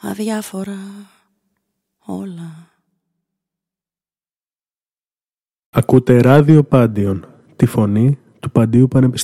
αδιάφορα όλα. Ακούτε ράδιο Πάντιον, τη φωνή του Παντίου Πανεπιστημίου.